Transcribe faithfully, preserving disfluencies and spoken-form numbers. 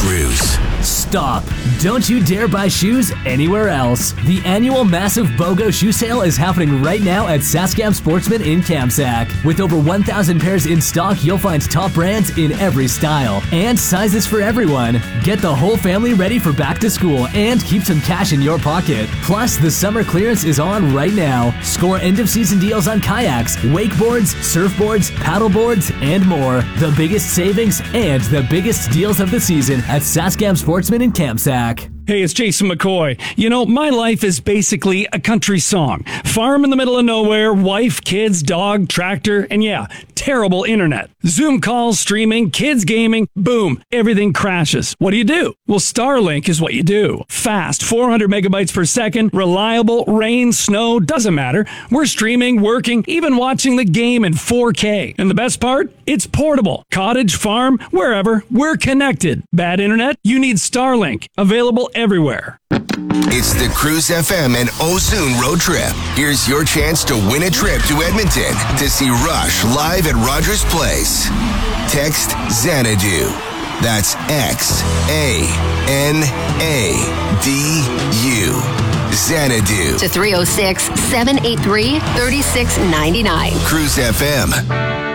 Cruise. Stop. Don't you dare buy shoes anywhere else. The annual massive BOGO shoe sale is happening right now at Saskam Sportsman in Kamsack. With over one thousand pairs in stock, you'll find top brands in every style and sizes for everyone. Get the whole family ready for back to school and keep some cash in your pocket. Plus, the summer clearance is on right now. Score end of season deals on kayaks, wakeboards, surfboards, paddleboards, and more. The biggest savings and the biggest deals of the season at Saskam Sportsman in Kamsack. Hey, it's Jason McCoy. You know, my life is basically a country song. Farm in the middle of nowhere, wife, kids, dog, tractor, and yeah, terrible internet. Zoom calls, streaming, kids gaming, boom, everything crashes. What do you do? Well, Starlink is what you do. Fast, four hundred megabytes per second, reliable, rain, snow, doesn't matter. We're streaming, working, even watching the game in four K. And the best part? It's portable. Cottage, farm, wherever, we're connected. Bad internet? You need Starlink. Available everywhere. It's the Cruise F M and Ozune road trip. Here's your chance to win a trip to Edmonton to see Rush live at Rogers Place. Text Xanadu. That's X A N A D U. Xanadu. To three oh six, seven eight three, three six nine nine. Cruise F M.